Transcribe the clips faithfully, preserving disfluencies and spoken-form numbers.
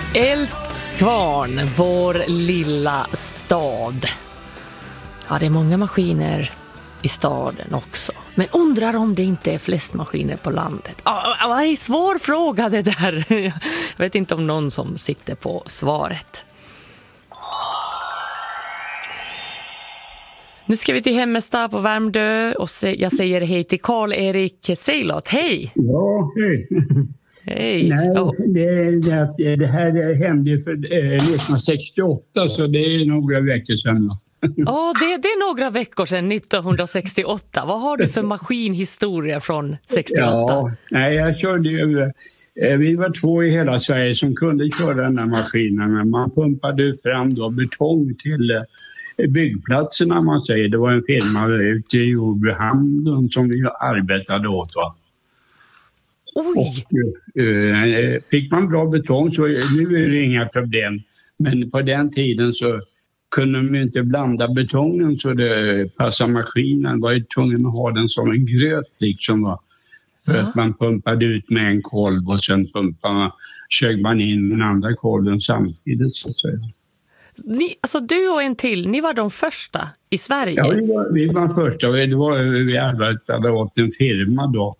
Eldkvarn, vår lilla stad. Ja, det är många maskiner i staden också. Men undrar om det inte är flest maskiner på landet. Ja, det är en svår fråga det där. Jag vet inte om någon som sitter på svaret. Nu ska vi till Hemmestad på Värmdö och jag säger hej till Karl-Erik Seilot. Hej! Ja, hej. Hej. Nej, oh. det, det, det här hände för nittonhundrasextioåtta, så det är några veckor sedan. Ja, det, det är några veckor sedan, nittonhundrasextioåtta. Vad har du för maskinhistoria från sextioåtta? Ja, nej, jag körde ju... Vi var två i hela Sverige som kunde köra den här maskinen. Men man pumpade fram då betong till byggplatserna, man säger. Det var en firma ute i Jordbrukshamn som vi arbetade åt, va? Oj! Och, eh, fick man bra betong så nu är det inga problem. Men på den tiden så kunde de inte blanda betongen så det passade maskinen. Var ju tvungen att ha den som en gröt liksom, va? För ja. Att man pumpade ut med en kolv och sen pumpade man, sög man in den andra kolven samtidigt, så att säga. Ni, alltså du och en till, ni var de första i Sverige? Ja, vi var, vi var första. Det var, vi arbetade åt en firma då.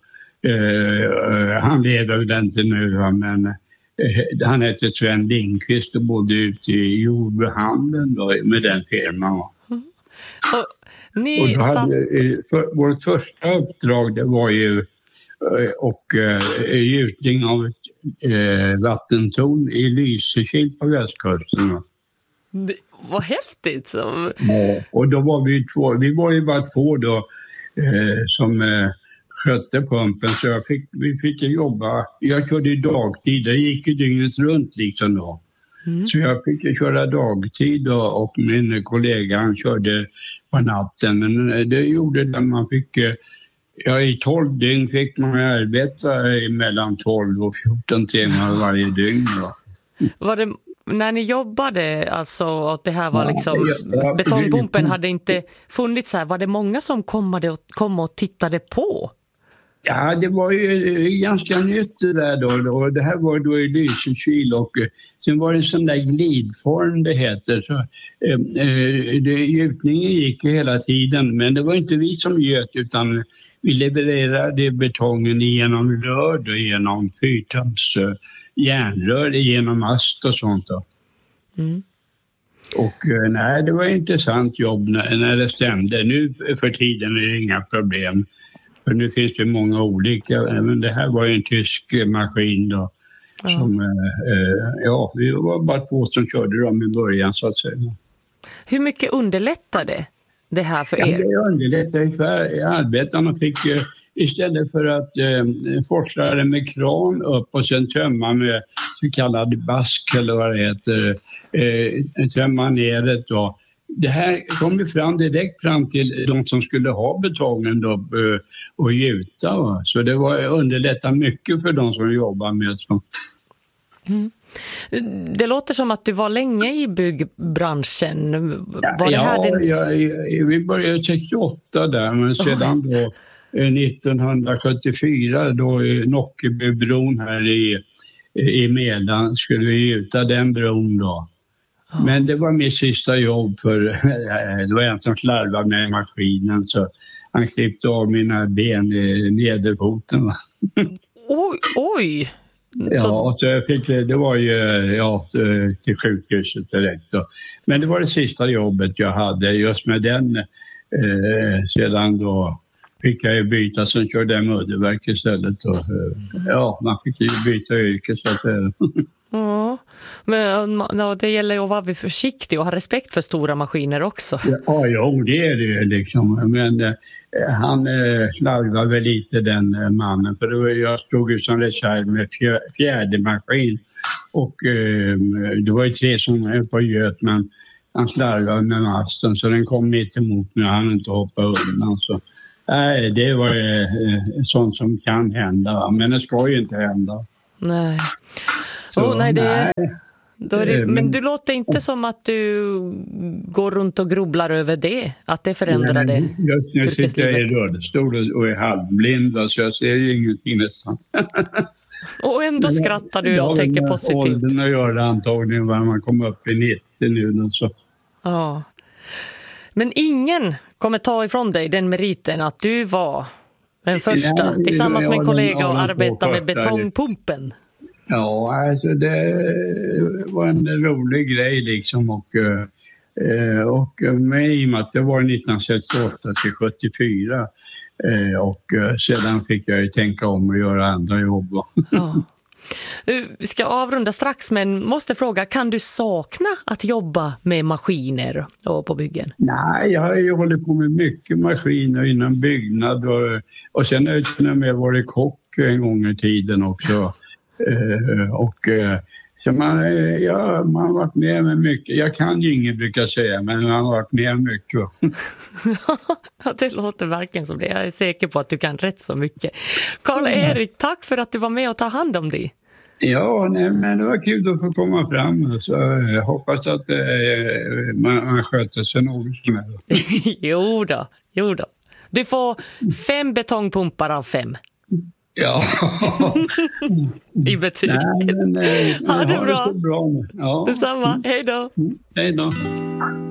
Uh, han lever den till nu, men uh, han hette Sven Lindqvist och bodde ute i Jordbrukshamnen då, med den firman. Mm. Och, ni och då satt... hade, för, vårt första uppdrag det var ju uh, och uh, gjutning av ett uh, vattentorn i Lysekil på västkusten. Det, vad häftigt! Så... Ja, och då var vi två, vi var ju bara två då uh, som uh, skötte pumpen, så jag fick, vi fick jobba. Jag körde ju dagtid, det gick ju dygnet runt liksom då. Mm. Så jag fick köra dagtid då, och min kollega han körde på natten. Men det gjorde det man fick, ja i tolv dygn fick man arbeta mellan tolv och fjorton timmar varje dygn då. Var det när ni jobbade, alltså att det här var liksom, ja, betongpumpen hade inte funnits här, var det många som kom och, kom och tittade på? Ja, det var ju ganska nytt det där då. Det här var då i Lysekil och sen var det en sån där glidform det heter. Så, eh, det, gjutningen gick ju hela tiden, men det var inte vi som göt utan vi levererade betongen genom rör och genom fyrtums uh, järnrör, genom mast och sånt då. Mm. Och uh, nej, det var ett intressant jobb när, när det stämde. Nu för tiden är det inga problem. För nu finns det många olika, men det här var ju en tysk maskin då. Ja. Som, uh, ja, vi var bara två som körde dem i början så att säga. Hur mycket underlättade det här för er? Ja, det underlättade för arbetarna. Fick uh, istället för att uh, forsla det med kran upp och sen tömma med så kallad bask eller vad det heter, uh, tömma ner det då. Det här kom ju fram direkt fram till de som skulle ha betongen då, uh, och gjuta. Va? Så det var underlättade mycket för de som jobbar med sånt. Mm. Det låter som att du var länge i byggbranschen. Var det ja, här din... jag, jag, vi började sextioåtta där, men sedan då nittonhundrasjuttiofyra då i Nockebybron här i, i Medan skulle vi gjuta den bron då. Oh. Men det var mitt sista jobb, för det var en som slarvade med maskinen så han klippte av mina ben i nederfoten. Oj, oj! Ja, så... och så jag fick, det var ju ja, till sjukhuset direkt då. Men det var det sista jobbet jag hade just med den. Eh, sedan då fick jag ju byta, sen körde jag mudderverk istället. Och, eh, ja, man fick ju byta yrke så att eh. Ja, men ja, det gäller ju att vara försiktig och ha respekt för stora maskiner också. Ja, jo, det är det ju liksom. Men eh, han eh, slarvade väl lite den eh, mannen. För det var, jag stod ju som reserv med fjär, fjärde maskin. Och eh, det var ju tre som höll på göt, men han slarvade med masten. Så den kom mitt emot mig och han inte hoppade undan. Så, nej, det var eh, sånt som kan hända. Men det ska ju inte hända. Nej. Så, oh, nej, det är, då är det, men du låter inte som att du går runt och grubblar över det, att det förändrade. Nej, just nu sitter jag i rullstol och är halvblind, så jag ser ju ingenting nästan. Och ändå skrattar du och tänker positivt. Åldern att göra antagligen när man kommer upp i nittio nu. Och så. Ja. Men ingen kommer ta ifrån dig den meriten att du var den första Nej, tillsammans med en kollega och arbeta med betongpumpen. Ja, alltså det var en rolig grej liksom och, och med i och med att det var nittonhundrasextioåtta till sjuttiofyra och sedan fick jag ju tänka om och göra andra jobb. Ja. Vi ska avrunda strax men måste fråga, kan du sakna att jobba med maskiner och på byggen? Nej, jag har ju hållit på med mycket maskiner inom byggnad och, och sen har jag till och med varit kock en gång i tiden också. Uh, och uh, så man, uh, ja, man har varit med med mycket. Jag kan ju inget brukar säga, men man har varit med mycket. Ja, det låter verkligen som det. Jag är säker på att du kan rätt så mycket. Karl-Erik, tack för att du var med och ta hand om dig. Ja, nej, men det var kul att få komma fram. Så jag hoppas att uh, man, man sköter sig något som är. jo då, jo då. Du får fem betongpumpar av fem. Ja. I betyg. Nej, men, nej, ha det bra. Det bra. Ja. Detsamma. Hej då. Hej då.